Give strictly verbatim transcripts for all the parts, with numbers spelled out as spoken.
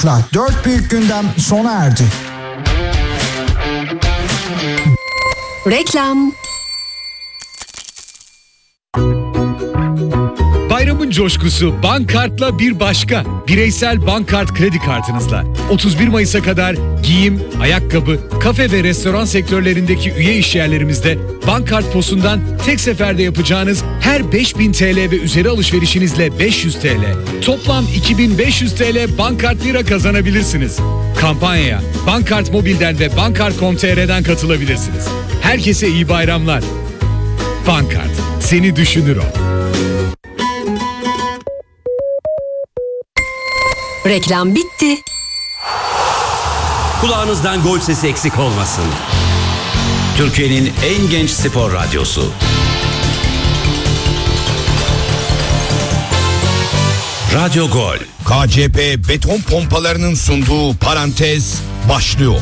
Dört büyük gündem sona erdi. Reklam. Bayramın coşkusu Bankart'la bir başka. Bireysel Bankart kredi kartınızla otuz bir Mayıs'a kadar giyim, ayakkabı, kafe ve restoran sektörlerindeki üye işyerlerimizde Bankart Pos'undan tek seferde yapacağınız her beş bin T L ve üzeri alışverişinizle beş yüz T L, toplam iki bin beş yüz T L Bankart Lira kazanabilirsiniz. Kampanyaya Bankart Mobil'den ve bankart nokta com nokta t r'den katılabilirsiniz. Herkese iyi bayramlar. Bankart, seni düşünür o. Reklam bitti. Kulağınızdan gol sesi eksik olmasın. Türkiye'nin en genç spor radyosu. Radyo Gol. K C P beton pompalarının sunduğu parantez başlıyor.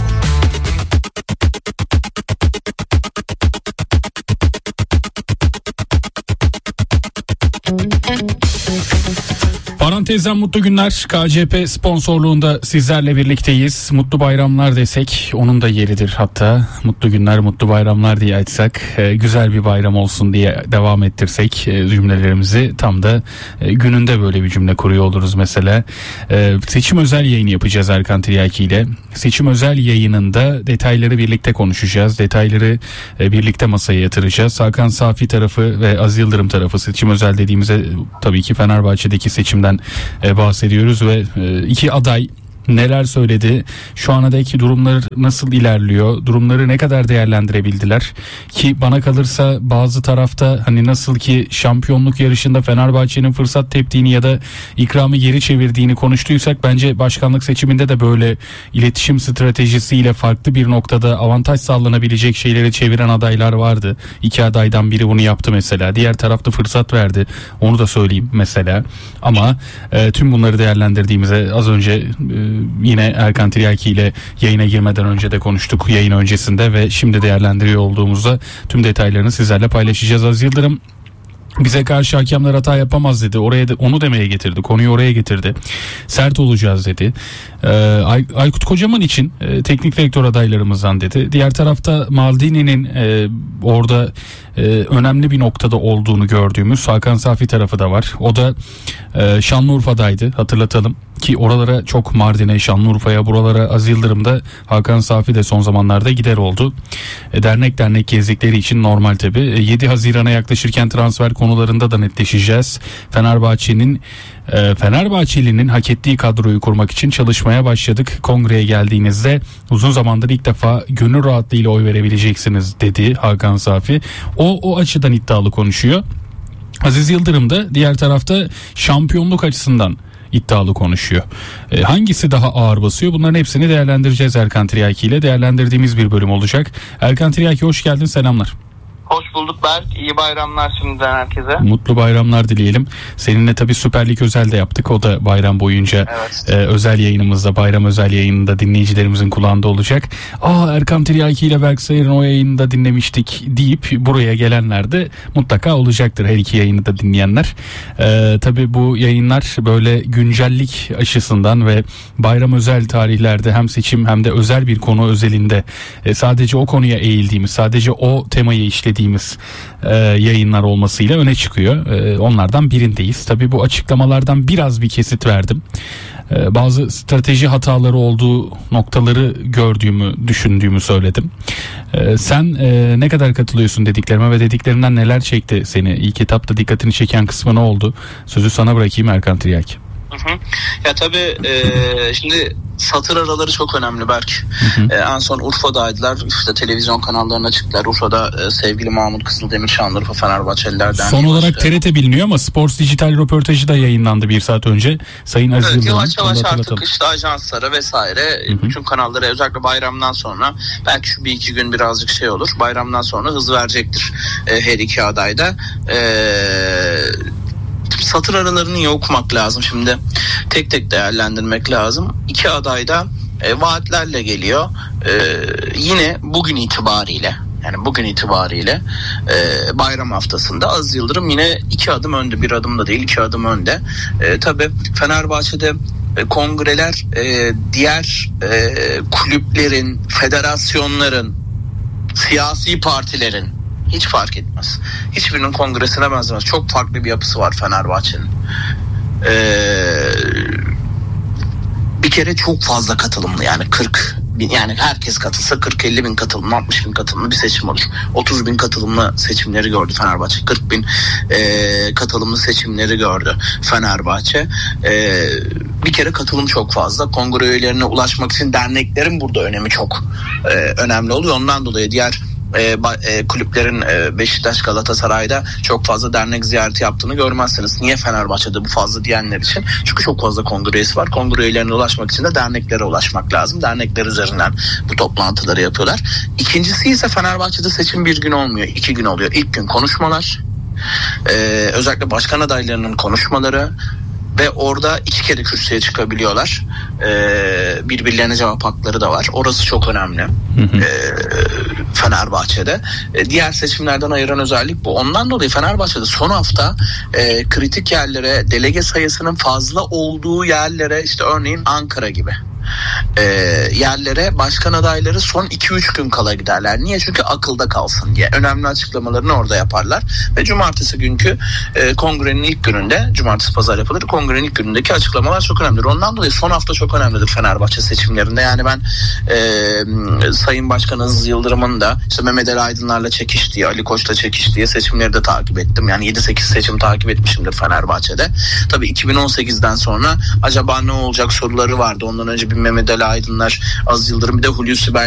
Parantezden mutlu günler. K C P sponsorluğunda sizlerle birlikteyiz. Mutlu bayramlar desek onun da yeridir hatta. Mutlu günler, mutlu bayramlar diye açsak, e, güzel bir bayram olsun diye devam ettirsek e, cümlelerimizi, tam da e, gününde böyle bir cümle kuruyor oluruz mesela. E, seçim özel yayını yapacağız Erkan Tiryaki ile. Seçim özel yayınında detayları birlikte konuşacağız. Detayları e, birlikte masaya yatıracağız. Hakan Safi tarafı ve Aziz Yıldırım tarafı, seçim özel dediğimizde tabii ki Fenerbahçe'deki seçimden bahsediyoruz ve iki aday neler söyledi, şu ana dek durumlar nasıl ilerliyor, durumları ne kadar değerlendirebildiler ki bana kalırsa bazı tarafta hani nasıl ki şampiyonluk yarışında Fenerbahçe'nin fırsat teptiğini ya da ikramı geri çevirdiğini konuştuysak, bence başkanlık seçiminde de böyle iletişim stratejisiyle farklı bir noktada avantaj sağlanabilecek şeyleri çeviren adaylar vardı. İki adaydan biri bunu yaptı mesela, diğer tarafta fırsat verdi, onu da söyleyeyim mesela. Ama e, tüm bunları değerlendirdiğimizde az önce e, yine Erkan Tiryaki ile yayına girmeden önce de konuştuk, yayın öncesinde ve şimdi değerlendiriyor olduğumuzda tüm detaylarını sizlerle paylaşacağız. Aziz Yıldırım bize karşı hakemler hata yapamaz dedi. Oraya da, onu demeye getirdi. Konuyu oraya getirdi. Sert olacağız dedi. Ee, Ay, Aykut Kocaman için e, teknik direktör adaylarımızdan dedi. Diğer tarafta Maldini'nin e, orada e, önemli bir noktada olduğunu gördüğümüz Hakan Safi tarafı da var. O da e, Şanlıurfa'daydı, hatırlatalım ki oralara çok, Mardin'e, Şanlıurfa'ya, buralara Aziz Yıldırım da Hakan Safi de son zamanlarda gider oldu. E, dernek dernek gezdikleri için normal tabi. E, yedi Haziran'a yaklaşırken transfer konularında da netleşeceğiz. Fenerbahçe'nin e, Fenerbahçeli'nin hak ettiği kadroyu kurmak için çalışmaya başladık. Kongreye geldiğinizde uzun zamandır ilk defa gönül rahatlığıyla oy verebileceksiniz dedi Hakan Safi. O o açıdan iddialı konuşuyor. Aziz Yıldırım da diğer tarafta şampiyonluk açısından iddialı konuşuyor. E, hangisi daha ağır basıyor? Bunların hepsini değerlendireceğiz Erkan Tiryaki ile. Değerlendirdiğimiz bir bölüm olacak. Erkan Tiryaki, hoş geldin, selamlar. Hoş bulduk Berk. İyi bayramlar şimdiden herkese. Mutlu bayramlar dileyelim. Seninle tabii Süper Lig özel de yaptık. O da bayram boyunca evet. e, özel yayınımızda, bayram özel yayınında dinleyicilerimizin kulağında olacak. Aa, Erkan Tiryaki ile Berk Sayır'ın o yayında dinlemiştik deyip buraya gelenler de mutlaka olacaktır, her iki yayını da dinleyenler. E, tabii bu yayınlar böyle güncellik açısından ve bayram özel tarihlerde hem seçim hem de özel bir konu özelinde e, sadece o konuya eğildiğimiz, sadece o temayı işlediğimiz e, yayınlar olmasıyla öne çıkıyor. E, onlardan birindeyiz. Tabii bu açıklamalardan biraz bir kesit verdim. E, bazı strateji hataları olduğu noktaları gördüğümü, düşündüğümü söyledim. E, sen e, ne kadar katılıyorsun dediklerime ve dediklerinden neler çekti seni? İlk etapta dikkatini çeken kısmı ne oldu? Sözü sana bırakayım Erkan Tiryaki. Hı hı. Ya tabii e, şimdi satır araları çok önemli Berk. Hı hı. E, en son Urfa'daydılar. İşte televizyon kanallarına çıktılar. Urfa'da e, sevgili Mahmut Kızıldemir, Şanlıurfa Fenerbahçelilerden. Son olarak işte T R T biliniyor ama Sports Dijital röportajı da yayınlandı bir saat önce. Sayın Aziz evet, Yıldırım. Yavaş yavaş artık işte ajanslara vesaire, hı hı, bütün kanallara özellikle bayramdan sonra, belki şu bir iki gün birazcık şey olur. Bayramdan sonra hız verecektir e, her iki adayda. Eee satır aralarını iyi okumak lazım. Şimdi tek tek değerlendirmek lazım. İki aday da e, vaatlerle geliyor. E, yine bugün itibariyle, yani bugün itibariyle e, bayram haftasında Aziz Yıldırım yine iki adım önde, bir adım da değil, iki adım önde. E, tabii Fenerbahçe'de e, kongreler e, diğer e, kulüplerin, federasyonların, siyasi partilerin, hiç fark etmez, hiçbirinin kongresine benzemez. Çok farklı bir yapısı var Fenerbahçe'nin. Eee Bir kere çok fazla katılımlı, yani kırk bin, yani herkes katılsa kırk elli bin katılımlı, altmış bin katılımlı bir seçim olur. otuz bin katılımlı seçimleri gördü Fenerbahçe. kırk bin e, katılımlı seçimleri gördü Fenerbahçe. E, bir kere katılım çok fazla. Kongre üyelerine ulaşmak için derneklerin burada önemi çok e, önemli oluyor. Ondan dolayı diğer E, e, kulüplerin e, Beşiktaş, Galatasaray'da çok fazla dernek ziyareti yaptığını görmezsiniz. Niye Fenerbahçe'de bu fazla diyenler için? Çünkü çok fazla kongre üyesi var. Kongre üyelerine ulaşmak için de derneklere ulaşmak lazım. Dernekler üzerinden bu toplantıları yapıyorlar. İkincisi ise Fenerbahçe'de seçim bir gün olmuyor, iki gün oluyor. İlk gün konuşmalar, e, özellikle başkan adaylarının konuşmaları ve orada iki kere kürsüye çıkabiliyorlar. Ee, birbirlerine cevap hakları da var. Orası çok önemli. Hı hı. Ee, Fenerbahçe'de. Ee, diğer seçimlerden ayıran özellik bu. Ondan dolayı Fenerbahçe'de son hafta e, kritik yerlere, delege sayısının fazla olduğu yerlere, işte örneğin Ankara gibi E, yerlere başkan adayları son iki üç gün kala giderler. Niye? Çünkü akılda kalsın diye. Önemli açıklamalarını orada yaparlar. Ve cumartesi günkü e, kongrenin ilk gününde, cumartesi pazar yapılır, kongrenin ilk günündeki açıklamalar çok önemlidir. Ondan dolayı son hafta çok önemlidir Fenerbahçe seçimlerinde. Yani ben e, Sayın Başkan Aziz Yıldırım'ın da işte Mehmet Ali Aydınlar'la çekiştiği, Ali Koç'la çekiştiği seçimleri de takip ettim. Yani yedi sekiz seçim takip etmişimdir Fenerbahçe'de. Tabii iki bin on sekizden sonra acaba ne olacak soruları vardı. Ondan önce bir Mehmet Ali Aydınlar, Aziz Yıldırım, bir de Hulusi Bey